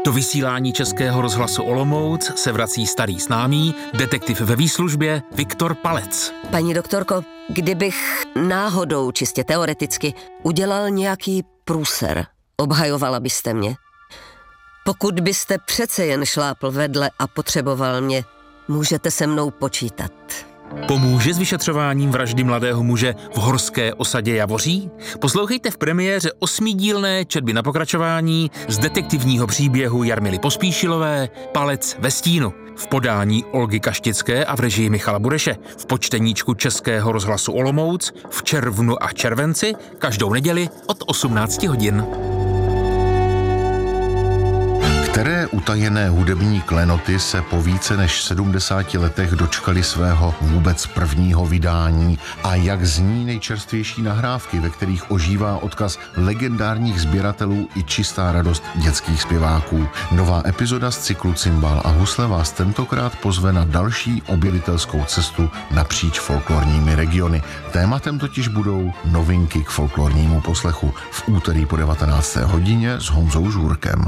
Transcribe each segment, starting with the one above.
Do vysílání Českého rozhlasu Olomouc se vrací starý známý, detektiv ve výslužbě Viktor Palec. Paní doktorko, kdybych náhodou, čistě teoreticky, udělal nějaký průser, obhajovala byste mě? Pokud byste přece jen šlápl vedle a potřeboval mě, můžete se mnou počítat. Pomůže s vyšetřováním vraždy mladého muže v horské osadě Javoří? Poslouchejte v premiéře 8dílné četby na pokračování z detektivního příběhu Jarmily Pospíšilové Palec ve stínu v podání Olgy Kaštické a v režii Michala Bureše v počteníčku Českého rozhlasu Olomouc v červnu a červenci každou neděli od 18 hodin. Které utajené hudební klenoty se po více než 70 letech dočkali svého vůbec prvního vydání a jak zní nejčerstvější nahrávky, ve kterých ožívá odkaz legendárních sběratelů i čistá radost dětských zpěváků. Nová epizoda z cyklu Cimbál a husle vás tentokrát pozve na další objevitelskou cestu napříč folklorními regiony. Tématem totiž budou novinky k folklornímu poslechu v úterý po 19. hodině s Honzou Žůrkem.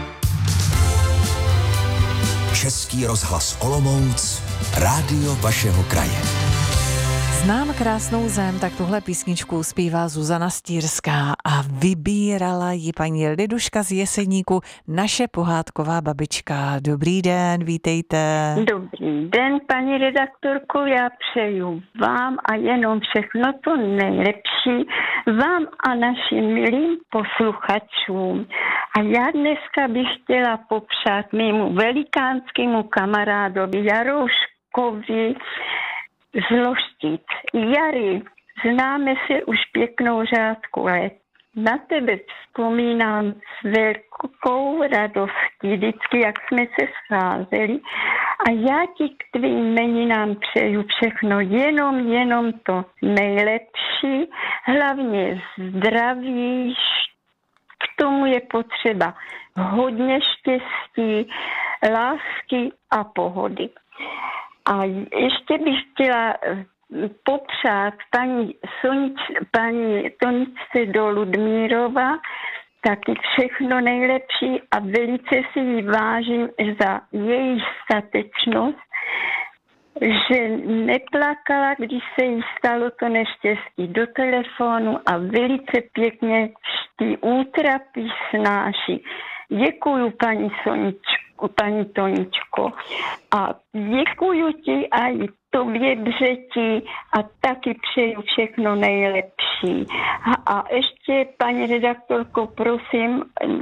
Český rozhlas Olomouc, rádio vašeho kraje. Znám krásnou zem, tak tuhle písničku zpívá Zuzana Stýrská a vybírala ji paní Liduška z Jeseníku, naše pohádková babička. Dobrý den, vítejte. Dobrý den, paní redaktorko, já přeju vám a jenom všechno to nejlepší vám a našim milým posluchačům. A já dneska bych chtěla popřát mému velikánskému kamarádovi Jarouškovi z Loštic. Jary, známe se už pěknou řádku let. Na tebe vzpomínám s velkou radostí, vždycky, jak jsme se scházeli. A já ti k tvým jmeninám přeju všechno, jenom to nejlepší, hlavně zdraví, k tomu je potřeba hodně štěstí, lásky a pohody. A ještě bych chtěla popřát paní Toničce do Ludmírova taky všechno nejlepší a velice si ji vážím za její statečnost, že neplakala, když se jí stalo to neštěstí do telefonu a velice pěkně ty útrapy snáší. Děkuju, paní Toničko. A děkuju ti a i tobě, Břeti, a taky přeju všechno nejlepší. A ještě, paní redaktorko, prosím,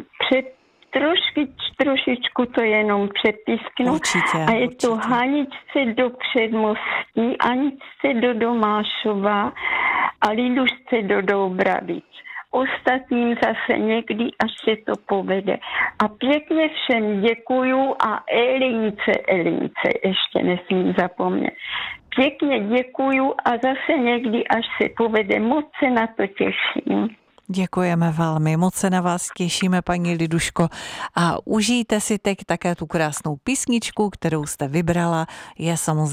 trošičku to jenom přepisknu. Určitě. A je to Haničce do Předmostí, Aničce do Domášova a Lidušce do Doubravic. Ostatním zase někdy, až se to povede. A pěkně všem děkuju a Elince, ještě nesmím zapomnět. Pěkně děkuju a zase někdy, až se povede, moc se na to těším. Děkujeme velmi, moc se na vás těšíme, paní Liduško, a užijte si teď také tu krásnou písničku, kterou jste vybrala, je samozřejmě